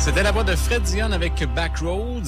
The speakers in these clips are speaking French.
C'était la voix de Fred Dion avec Backroads,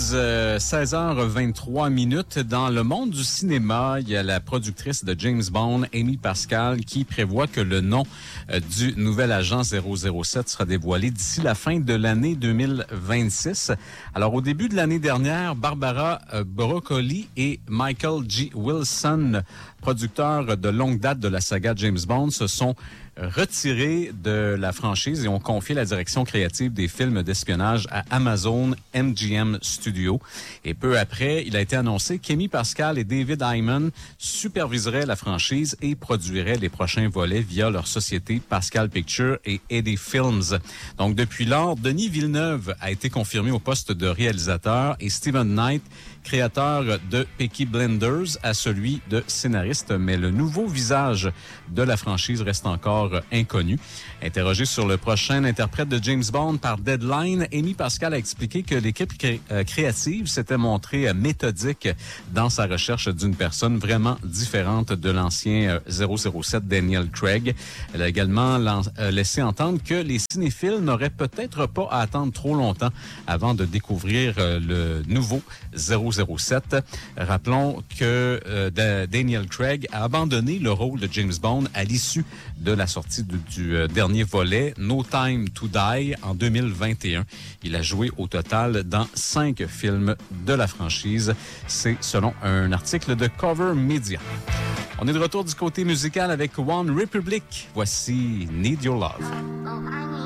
16h23. Dans le monde du cinéma, il y a la productrice de James Bond, Amy Pascal, qui prévoit que le nom du nouvel agent 007 sera dévoilé d'ici la fin de l'année 2026. Alors, au début de l'année dernière, Barbara Broccoli et Michael G. Wilson, producteurs de longue date de la saga James Bond, se sont retirés de la franchise et ont confié la direction créative des films d'espionnage à Amazon MGM Studios. Et peu après, il a été annoncé qu'Amy Pascal et David Hyman superviseraient la franchise et produiraient les prochains volets via leur société Pascal Pictures et Eddie Films. Donc, depuis lors, Denis Villeneuve a été confirmé au poste de réalisateur et Steven Knight, créateur de Peaky Blinders, à celui de scénariste. Mais le nouveau visage de la franchise reste encore inconnu. Interrogé sur le prochain interprète de James Bond par Deadline, Amy Pascal a expliqué que l'équipe créative s'était montrée méthodique dans sa recherche d'une personne vraiment différente de l'ancien 007 Daniel Craig. Elle a également laissé entendre que les cinéphiles n'auraient peut-être pas à attendre trop longtemps avant de découvrir le nouveau 007. Rappelons que Daniel Craig a abandonné le rôle de James Bond à l'issue de la sortie du dernier volet, No Time to Die, en 2021. Il a joué au total dans 5 films de la franchise. C'est selon un article de Cover Media. On est de retour du côté musical avec One Republic. Voici Need Your Love.